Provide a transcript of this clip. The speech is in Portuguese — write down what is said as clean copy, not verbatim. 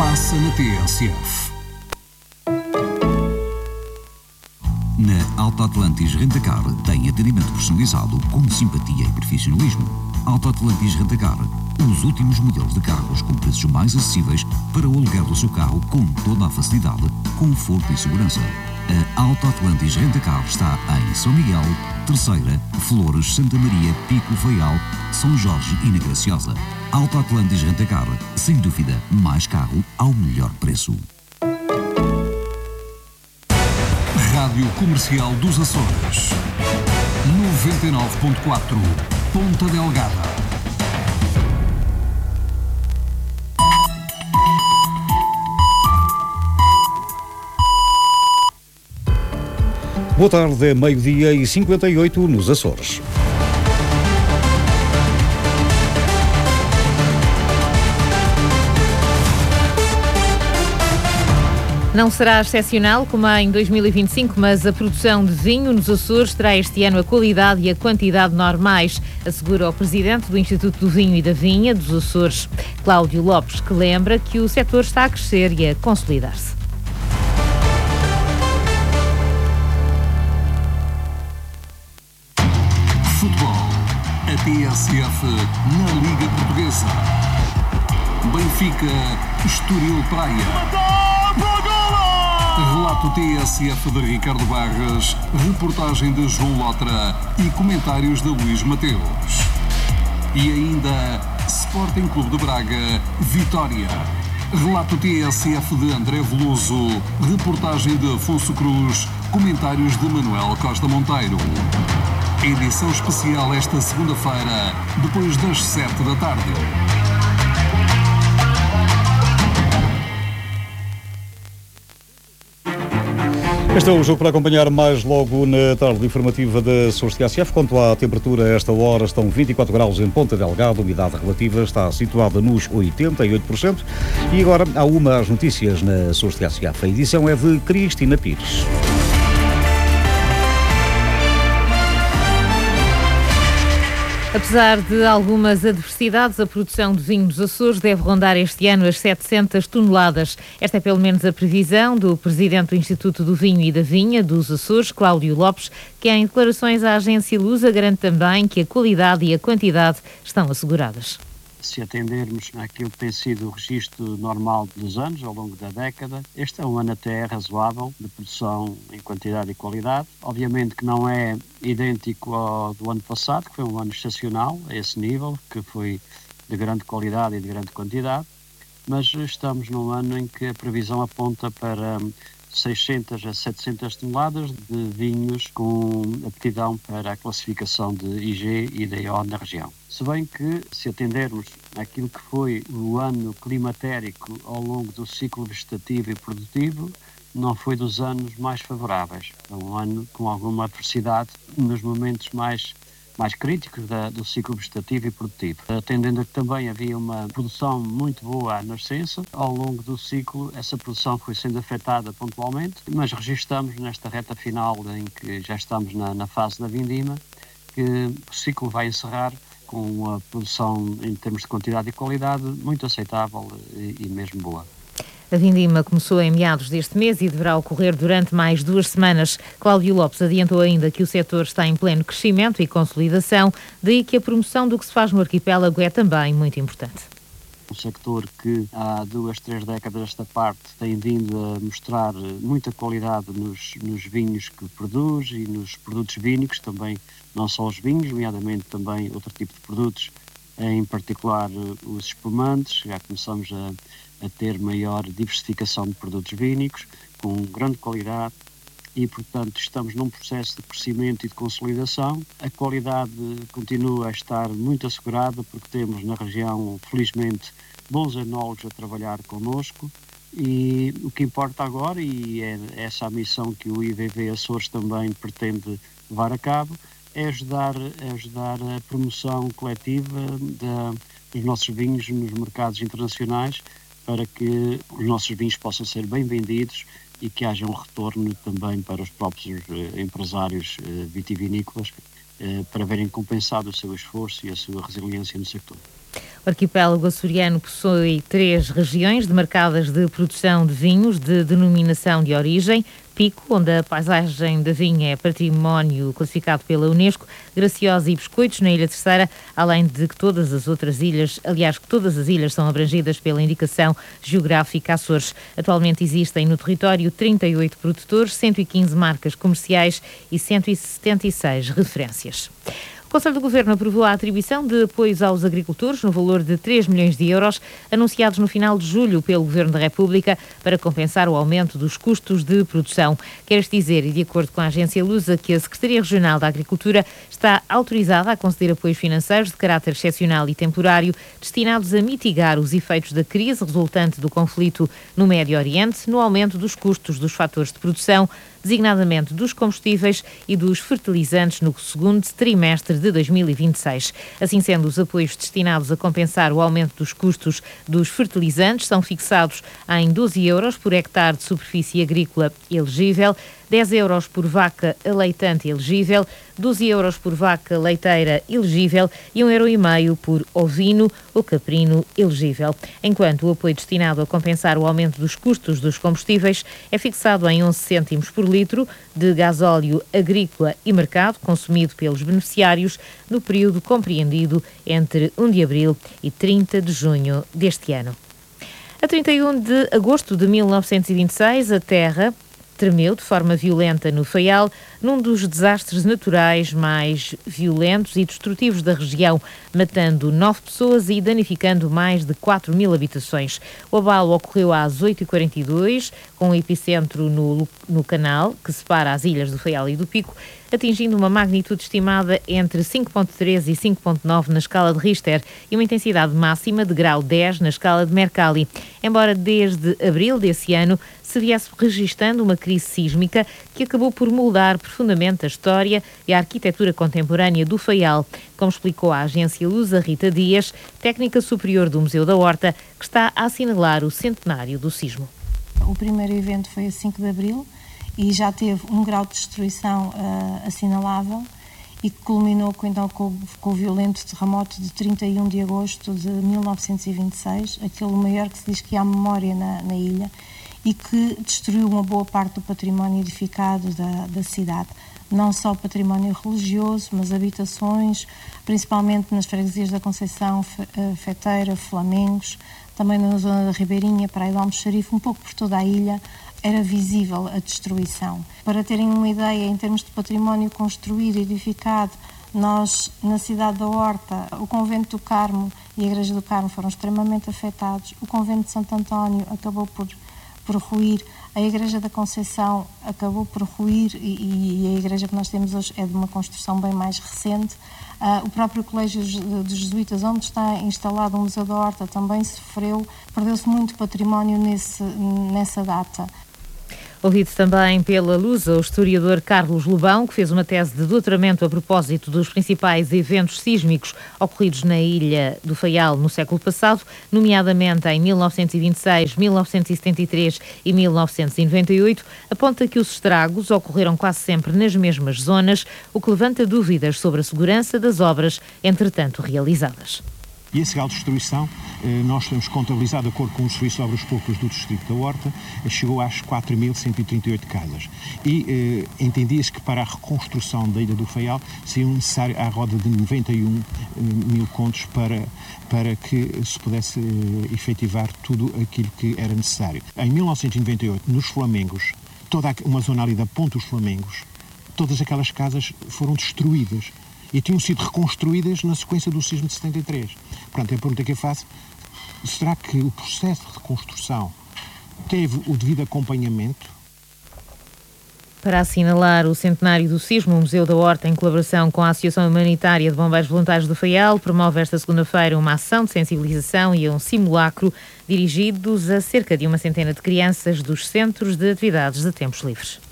passa na TSF. Na Alta Atlantis Rentacar tem atendimento personalizado com simpatia e profissionalismo. Alta Atlantis Rentacar, os últimos modelos de carros com preços mais acessíveis para o aluguer do seu carro com toda a facilidade, conforto e segurança. A Alta Atlantis Rentacar está em São Miguel, Terceira, Flores, Santa Maria, Pico, Faial, São Jorge e na Graciosa. Alta Atlantis Rentacar, sem dúvida, mais carro ao melhor preço. Rádio Comercial dos Açores, 99.4, Ponta Delgada. Boa tarde, é 12h58 nos Açores. Não será excepcional como há em 2025, mas a produção de vinho nos Açores terá este ano a qualidade e a quantidade normais, assegura o presidente do Instituto do Vinho e da Vinha dos Açores, Cláudio Lopes, que lembra que o setor está a crescer e a consolidar-se. Futebol. A TSF na Liga Portuguesa. Benfica, Estoril Praia. Relato TSF de Ricardo Barras, reportagem de João Lotra e comentários de Luís Mateus. E ainda Sporting Clube de Braga, Vitória. Relato TSF de André Veloso, reportagem de Afonso Cruz, comentários de Manuel Costa Monteiro. Edição especial esta segunda-feira, depois das 7 da tarde. Este é o jogo para acompanhar mais logo na tarde informativa da Açores TSF. Quanto à temperatura, a esta hora estão 24 graus em Ponta Delgada, a umidade relativa está situada nos 88%. E agora há às notícias na Açores TSF. A edição é de Cristina Pires. Apesar de algumas adversidades, a produção de vinho dos Açores deve rondar este ano as 700 toneladas. Esta é pelo menos a previsão do presidente do Instituto do Vinho e da Vinha dos Açores, Cláudio Lopes, que em declarações à agência Lusa garante também que a qualidade e a quantidade estão asseguradas. Se atendermos àquilo que tem sido o registro normal dos anos, ao longo da década, este é um ano até razoável de produção em quantidade e qualidade. Obviamente que não é idêntico ao do ano passado, que foi um ano excepcional a esse nível, que foi de grande qualidade e de grande quantidade, mas estamos num ano em que a previsão aponta para 600 a 700 toneladas de vinhos com aptidão para a classificação de IG e DO na região. Se bem que, se atendermos àquilo que foi o ano climatérico ao longo do ciclo vegetativo e produtivo, não foi dos anos mais favoráveis. É um ano com alguma adversidade nos momentos mais críticos do ciclo vegetativo e produtivo. Atendendo a que também havia uma produção muito boa à nascença, ao longo do ciclo essa produção foi sendo afetada pontualmente, mas registramos nesta reta final em que já estamos na fase da vindima, que o ciclo vai encerrar com uma produção em termos de quantidade e qualidade muito aceitável e mesmo boa. A vindima começou em meados deste mês e deverá ocorrer durante mais 2 semanas. Cláudio Lopes adiantou ainda que o setor está em pleno crescimento e consolidação, daí que a promoção do que se faz no arquipélago é também muito importante. Um sector que há 2, 3 décadas esta parte tem vindo a mostrar muita qualidade nos vinhos que produz e nos produtos vínicos também, não só os vinhos, nomeadamente também outro tipo de produtos, em particular os espumantes. Já começamos a ter maior diversificação de produtos vínicos, com grande qualidade e, portanto, estamos num processo de crescimento e de consolidação. A qualidade continua a estar muito assegurada porque temos na região, felizmente, bons enólogos a trabalhar connosco e o que importa agora, e é essa a missão que o IVV Açores também pretende levar a cabo, é ajudar a promoção coletiva dos nossos vinhos nos mercados internacionais, para que os nossos vinhos possam ser bem vendidos e que haja um retorno também para os próprios empresários vitivinícolas, para verem compensado o seu esforço e a sua resiliência no sector. O arquipélago açoriano possui 3 regiões demarcadas de produção de vinhos de denominação de origem: Pico, onde a paisagem da vinha é património classificado pela Unesco, Graciosa e Biscoitos, na Ilha Terceira, além de que todas as outras ilhas, aliás, que todas as ilhas são abrangidas pela indicação geográfica Açores. Atualmente existem no território 38 produtores, 115 marcas comerciais e 176 referências. O Conselho do Governo aprovou a atribuição de apoios aos agricultores no valor de 3 milhões de euros, anunciados no final de julho pelo Governo da República, para compensar o aumento dos custos de produção. Quer-se dizer, e de acordo com a agência Lusa, que a Secretaria Regional da Agricultura está autorizada a conceder apoios financeiros de caráter excepcional e temporário, destinados a mitigar os efeitos da crise resultante do conflito no Médio Oriente, no aumento dos custos dos fatores de produção, designadamente dos combustíveis e dos fertilizantes no segundo trimestre de 2026. Assim sendo, os apoios destinados a compensar o aumento dos custos dos fertilizantes são fixados em 12 euros por hectare de superfície agrícola elegível, 10 euros por vaca aleitante elegível, 12 euros por vaca leiteira elegível e 1,5 euro por ovino ou caprino elegível. Enquanto o apoio destinado a compensar o aumento dos custos dos combustíveis é fixado em 11 cêntimos por litro de gasóleo agrícola e mercado consumido pelos beneficiários no período compreendido entre 1 de abril e 30 de junho deste ano. A 31 de agosto de 1926, a Terra tremeu de forma violenta no Faial, num dos desastres naturais mais violentos e destrutivos da região, matando 9 pessoas e danificando mais de 4.000 habitações. O abalo ocorreu às 8h42, com o epicentro no canal que separa as ilhas do Faial e do Pico, atingindo uma magnitude estimada entre 5.3 e 5.9 na escala de Richter e uma intensidade máxima de grau 10 na escala de Mercalli. Embora desde abril desse ano se viesse registando uma crise sísmica que acabou por moldar profundamente a história e a arquitetura contemporânea do Faial, como explicou a agência Lusa Rita Dias, técnica superior do Museu da Horta, que está a assinalar o centenário do sismo. O primeiro evento foi a 5 de abril e já teve um grau de destruição assinalável e que culminou com o violento terremoto de 31 de agosto de 1926, aquele maior que se diz que há memória na ilha, e que destruiu uma boa parte do património edificado da cidade. Não só património religioso, mas habitações, principalmente nas freguesias da Conceição, Feteira, Flamengos, também na zona da Ribeirinha, Praia do Almoxarife, um pouco por toda a ilha, era visível a destruição. Para terem uma ideia, em termos de património construído e edificado, nós, na cidade da Horta, o Convento do Carmo e a Igreja do Carmo foram extremamente afetados, o Convento de Santo António acabou por ruir, a Igreja da Conceição acabou por ruir e a igreja que nós temos hoje é de uma construção bem mais recente. O próprio Colégio dos Jesuítas, onde está instalado o Museu da Horta, também sofreu, perdeu-se muito património nessa data. Ouvido também pela Lusa, o historiador Carlos Lobão, que fez uma tese de doutoramento a propósito dos principais eventos sísmicos ocorridos na ilha do Faial no século passado, nomeadamente em 1926, 1973 e 1998, aponta que os estragos ocorreram quase sempre nas mesmas zonas, o que levanta dúvidas sobre a segurança das obras, entretanto realizadas. E esse grau de destruição, nós temos contabilizado, de acordo com o Serviço de Obras Públicas do Distrito da Horta, chegou às 4.138 casas. E entendia-se que para a reconstrução da Ilha do Faial seria necessário à roda de 91 mil contos para que se pudesse efetivar tudo aquilo que era necessário. Em 1998, nos Flamengos, toda uma zona ali da Ponte dos Flamengos, todas aquelas casas foram destruídas e tinham sido reconstruídas na sequência do sismo de 73. Portanto, a pergunta que eu faço, será que o processo de reconstrução teve o devido acompanhamento? Para assinalar o centenário do sismo, o Museu da Horta, em colaboração com a Associação Humanitária de Bombeiros Voluntários do Faial, promove esta segunda-feira uma ação de sensibilização e um simulacro dirigidos a cerca de 100 de crianças dos Centros de Atividades de Tempos Livres.